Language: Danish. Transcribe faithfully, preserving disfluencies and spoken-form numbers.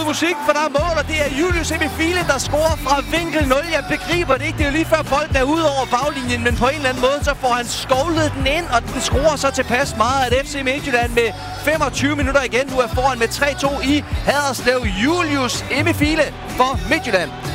musik, for der er mål, og det er Julius Emifile, der scorer fra vinkel nul. Jeg begriber det ikke. Det er jo lige før bolden er ude over baglinjen, men på en eller anden måde, så får han skovlet den ind, og den scorer så tilpas meget, at F C Midtjylland med femogtyve minutter igen nu er foran med tre to i Haderslev. Julius Emifile for Midtjylland.